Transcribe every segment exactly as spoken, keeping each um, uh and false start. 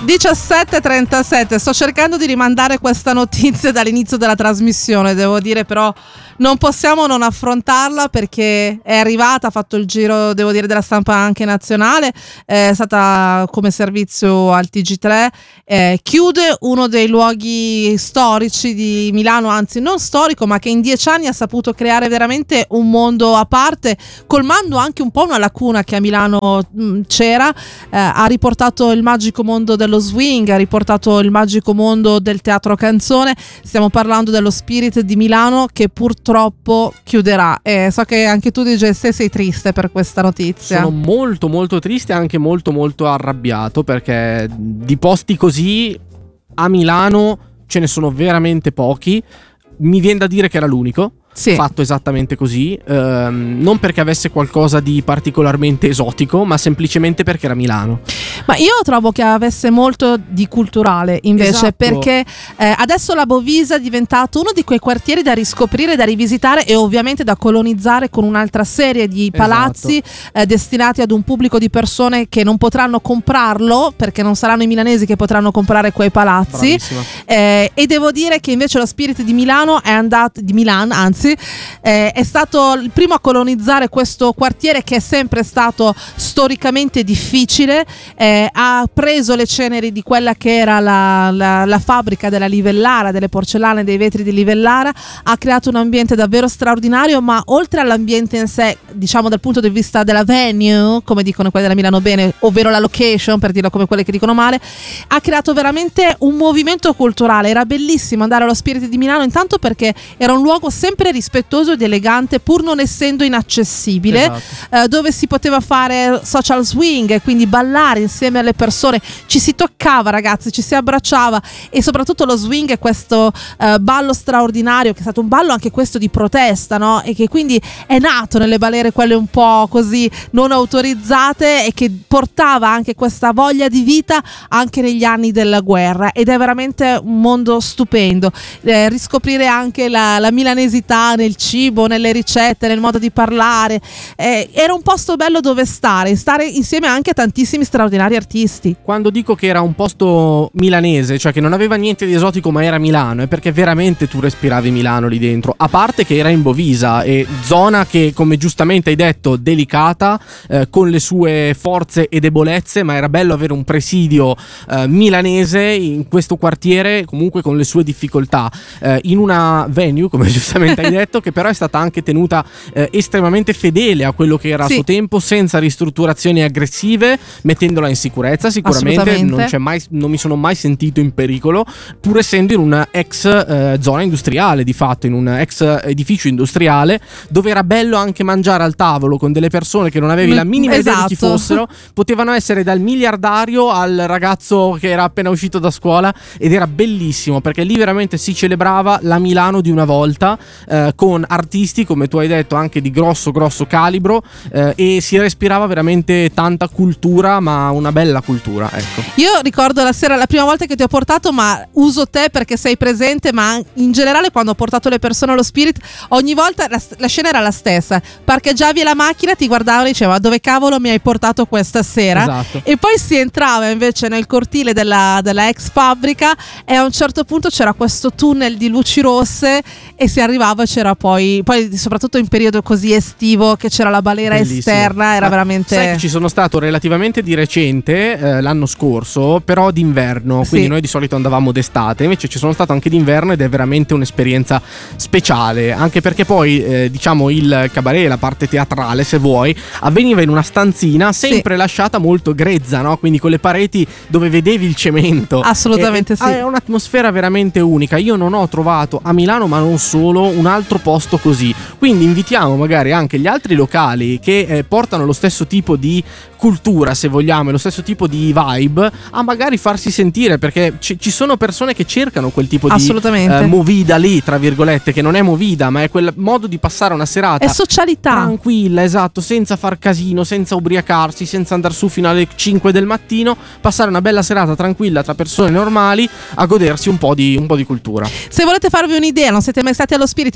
diciassette e trentasette, sto cercando di rimandare questa notizia dall'inizio della trasmissione, devo dire, però non possiamo non affrontarla perché è arrivata, ha fatto il giro, devo dire, della stampa anche nazionale, è stata come servizio al T G tre, eh, chiude uno dei luoghi storici di Milano, anzi non storico, ma che in dieci anni ha saputo creare veramente un mondo a parte, colmando anche un po' una lacuna che a Milano mh, c'era, eh, ha riportato il magico mondo dello swing, ha riportato il magico mondo del teatro canzone, stiamo parlando dello Spirit di Milano che purtroppo Purtroppo chiuderà, e so che anche tu D J Se sei triste per questa notizia. Sono molto molto triste e anche molto molto arrabbiato, perché di posti così a Milano ce ne sono veramente pochi. Mi viene da dire che era l'unico. Sì. Fatto esattamente così, ehm, non perché avesse qualcosa di particolarmente esotico, ma semplicemente perché era Milano. Ma io trovo che avesse molto di culturale invece, esatto. Perché eh, adesso la Bovisa è diventato uno di quei quartieri da riscoprire, da rivisitare e ovviamente da colonizzare con un'altra serie di palazzi, esatto. eh, destinati ad un pubblico di persone che non potranno comprarlo, perché non saranno i milanesi che potranno comprare quei palazzi, eh, e devo dire che invece lo Spirit di Milano è andato, di Milan anzi, Eh, è stato il primo a colonizzare questo quartiere che è sempre stato storicamente difficile, eh, ha preso le ceneri di quella che era la, la, la fabbrica della Livellara, delle porcellane, dei vetri di Livellara, ha creato un ambiente davvero straordinario, ma oltre all'ambiente in sé, diciamo dal punto di vista della venue, come dicono quelli della Milano Bene, ovvero la location, per dirlo come quelle che dicono male, ha creato veramente un movimento culturale. Era bellissimo andare allo Spirit di Milano, intanto perché era un luogo sempre rispettoso ed elegante, pur non essendo inaccessibile, esatto. eh, dove si poteva fare social swing, quindi ballare insieme alle persone, ci si toccava, ragazzi, ci si abbracciava, e soprattutto lo swing è questo eh, ballo straordinario, che è stato un ballo anche questo di protesta, no? E che quindi è nato nelle balere quelle un po' così non autorizzate, e che portava anche questa voglia di vita anche negli anni della guerra, ed è veramente un mondo stupendo, eh, riscoprire anche la, la milanesità nel cibo, nelle ricette, nel modo di parlare, eh, era un posto bello dove stare, stare insieme anche a tantissimi straordinari artisti. Quando dico che era un posto milanese, cioè che non aveva niente di esotico ma era Milano, è perché veramente tu respiravi Milano lì dentro, a parte che era in Bovisa, e zona che, come giustamente hai detto, delicata, eh, con le sue forze e debolezze, ma era bello avere un presidio eh, milanese in questo quartiere, comunque con le sue difficoltà, eh, in una venue, come giustamente hai detto, che però è stata anche tenuta eh, estremamente fedele a quello che era a sì. suo tempo, senza ristrutturazioni aggressive, mettendola in sicurezza. Sicuramente non, c'è mai, non mi sono mai sentito in pericolo, pur essendo in una ex eh, zona industriale, di fatto in un ex edificio industriale, dove era bello anche mangiare al tavolo con delle persone che non avevi mm, la minima esatto. idea di chi fossero. Potevano essere dal miliardario al ragazzo che era appena uscito da scuola, ed era bellissimo perché lì veramente si celebrava la Milano di una volta, eh, con artisti, come tu hai detto, anche di grosso grosso calibro, eh, e si respirava veramente tanta cultura, ma una bella cultura, ecco. Io ricordo la sera, la prima volta che ti ho portato, ma uso te perché sei presente, ma in generale quando ho portato le persone allo Spirit, ogni volta la, la scena era la stessa: parcheggiavi la macchina, ti guardavano e diceva dove cavolo mi hai portato questa sera, esatto. E poi si entrava invece nel cortile della, della ex fabbrica, e a un certo punto c'era questo tunnel di luci rosse e si arrivava, c'era poi poi soprattutto in periodo così estivo, che c'era la balera bellissimo. Esterna, era Ma veramente sai che ci sono stato relativamente di recente, eh, l'anno scorso, però d'inverno, quindi sì. Noi di solito andavamo d'estate, invece ci sono stato anche d'inverno, ed è veramente un'esperienza speciale, anche perché poi eh, diciamo il cabaret, la parte teatrale se vuoi, avveniva in una stanzina sempre sì. lasciata molto grezza, no? Quindi con le pareti dove vedevi il cemento. Assolutamente e, sì. È un'atmosfera veramente unica. Io non ho trovato a Milano, ma non solo, un altro posto così. Quindi invitiamo magari anche gli altri locali che eh, portano lo stesso tipo di cultura, se vogliamo, e lo stesso tipo di vibe, a magari farsi sentire, perché ci, ci sono persone che cercano quel tipo di eh, movida lì, tra virgolette, che non è movida, ma è quel modo di passare una serata, è socialità tranquilla, esatto, senza far casino, senza ubriacarsi, senza andare su fino alle cinque del mattino, passare una bella serata tranquilla tra persone normali a godersi un po' di, un po' di cultura. Se volete farvi un'idea, non siete mai stati allo Spirit e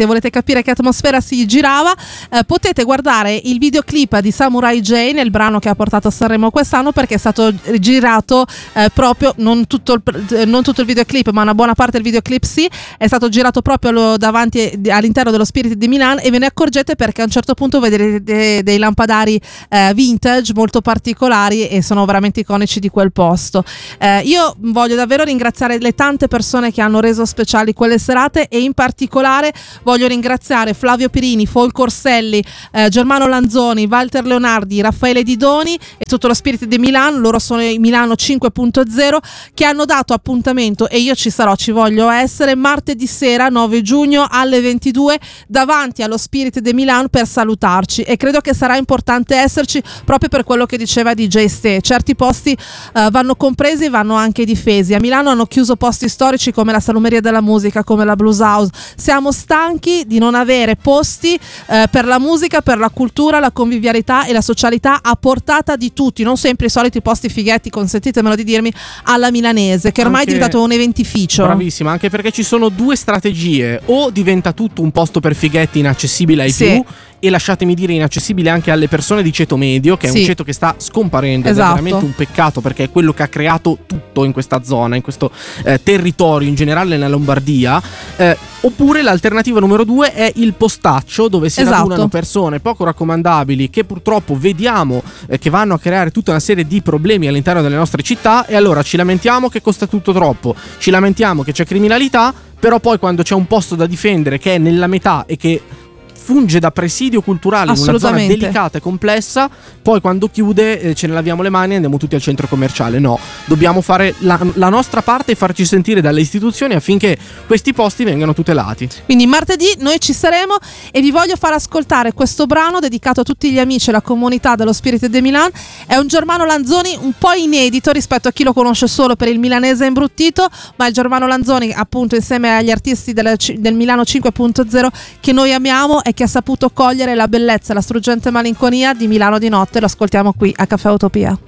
volete capire che atmosfera si girava, eh, potete guardare il videoclip di Samurai Jane, il brano che ha portato a Sanremo quest'anno, perché è stato girato eh, proprio, non tutto, il, non tutto il videoclip, ma una buona parte del videoclip sì, è stato girato proprio lo, davanti all'interno dello Spirit di Milan, e ve ne accorgete perché a un certo punto vedete dei, dei lampadari eh, vintage molto particolari e sono veramente iconici di quel posto. Eh, io voglio davvero ringraziare le tante persone che hanno reso speciali quelle serate, e in particolare voglio ringraziare Flavio Pirini, Folco Orselli, eh, Germano Lanzoni, Walter Leonardi, Raffaele Didoni e tutto lo Spirit di Milano. Loro sono i Milano cinque punto zero che hanno dato appuntamento, e io ci sarò, ci voglio essere, martedì sera nove giugno alle ventidue davanti allo Spirit di Milano per salutarci, e credo che sarà importante esserci proprio per quello che diceva D J Ste. Certi posti uh, vanno compresi e vanno anche difesi. A Milano hanno chiuso posti storici come la Salumeria della Musica, come la Blues House. Siamo stanchi di non avere posti uh, per la musica, per la cultura, la convivialità e la socialità a portata di tutti, non sempre i soliti posti fighetti, consentitemelo di dirmi, alla milanese, che ormai anche, è diventato un eventificio. Bravissima, anche perché ci sono due strategie: o diventa tutto un posto per fighetti inaccessibile ai sì. più, e lasciatemi dire inaccessibile anche alle persone di ceto medio, che è sì. un ceto che sta scomparendo, esatto. ed è veramente un peccato, perché è quello che ha creato tutto in questa zona, in questo eh, territorio, in generale nella Lombardia. Eh, oppure l'alternativa numero due è il postaccio, dove si esatto. radunano persone poco raccomandabili che purtroppo vediamo eh, che vanno a creare tutta una serie di problemi all'interno delle nostre città, e allora ci lamentiamo che costa tutto troppo, ci lamentiamo che c'è criminalità, però poi quando c'è un posto da difendere che è nella metà e che funge da presidio culturale in una zona delicata e complessa, poi quando chiude eh, ce ne laviamo le mani e andiamo tutti al centro commerciale. No, dobbiamo fare la, la nostra parte e farci sentire dalle istituzioni affinché questi posti vengano tutelati. Quindi martedì noi ci saremo, e vi voglio far ascoltare questo brano dedicato a tutti gli amici e alla comunità dello Spirit de Milan. È un Germano Lanzoni un po' inedito rispetto a chi lo conosce solo per il milanese imbruttito, ma il Germano Lanzoni, appunto, insieme agli artisti del, del Milano cinque punto zero che noi amiamo e che ha saputo cogliere la bellezza e la struggente malinconia di Milano di notte. Lo ascoltiamo qui a Caffè Utopia.